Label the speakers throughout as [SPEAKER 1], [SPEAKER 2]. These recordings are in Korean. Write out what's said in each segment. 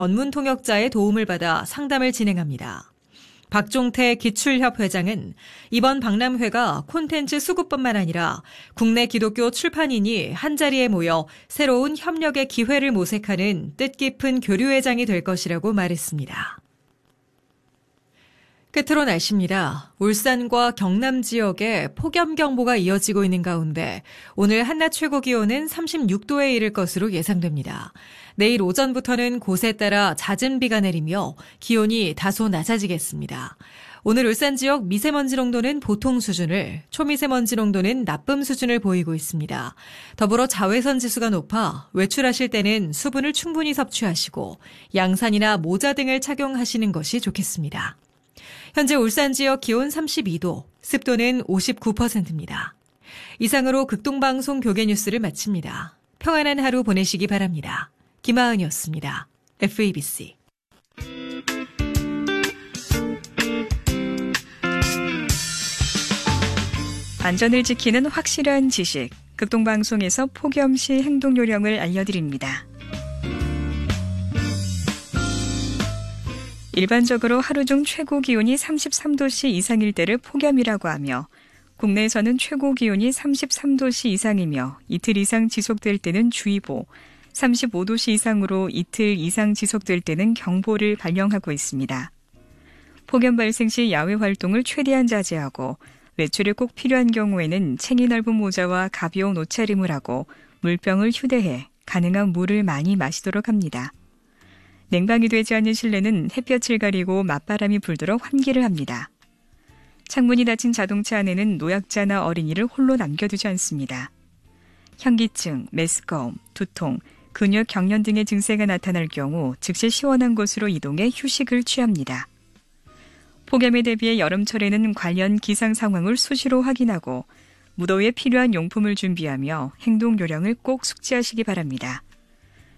[SPEAKER 1] 전문 통역자의 도움을 받아 상담을 진행합니다. 박종태 기출협 회장은 이번 박람회가 콘텐츠 수급뿐만 아니라 국내 기독교 출판인이 한자리에 모여 새로운 협력의 기회를 모색하는 뜻깊은 교류회장이 될 것이라고 말했습니다. 끝으로 날씨입니다. 울산과 경남 지역에 폭염경보가 이어지고 있는 가운데 오늘 한낮 최고 기온은 36도에 이를 것으로 예상됩니다. 내일 오전부터는 곳에 따라 잦은 비가 내리며 기온이 다소 낮아지겠습니다. 오늘 울산 지역 미세먼지 농도는 보통 수준을, 초미세먼지 농도는 나쁨 수준을 보이고 있습니다. 더불어 자외선 지수가 높아 외출하실 때는 수분을 충분히 섭취하시고 양산이나 모자 등을 착용하시는 것이 좋겠습니다. 현재 울산 지역 기온 32도, 습도는 59%입니다. 이상으로 극동방송 교계뉴스를 마칩니다. 평안한 하루 보내시기 바랍니다. 김하은이었습니다. FABC.
[SPEAKER 2] 안전을 지키는 확실한 지식, 극동방송에서 폭염 시 행동 요령을 알려드립니다. 일반적으로 하루 중 최고 기온이 33도씨 이상일 때를 폭염이라고 하며 국내에서는 최고 기온이 33도씨 이상이며 이틀 이상 지속될 때는 주의보, 35도씨 이상으로 이틀 이상 지속될 때는 경보를 발령하고 있습니다. 폭염 발생 시 야외 활동을 최대한 자제하고 외출이 꼭 필요한 경우에는 챙이 넓은 모자와 가벼운 옷차림을 하고 물병을 휴대해 가능한 물을 많이 마시도록 합니다. 냉방이 되지 않는 실내는 햇볕을 가리고 맞바람이 불도록 환기를 합니다. 창문이 닫힌 자동차 안에는 노약자나 어린이를 홀로 남겨두지 않습니다. 현기증, 메스꺼움, 두통, 근육 경련 등의 증세가 나타날 경우 즉시 시원한 곳으로 이동해 휴식을 취합니다. 폭염에 대비해 여름철에는 관련 기상 상황을 수시로 확인하고 무더위에 필요한 용품을 준비하며 행동 요령을 꼭 숙지하시기 바랍니다.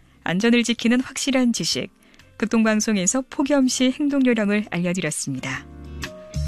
[SPEAKER 2] 안전을 지키는 확실한 지식, 극동방송에서 폭염 시 행동 요령을 알려드렸습니다.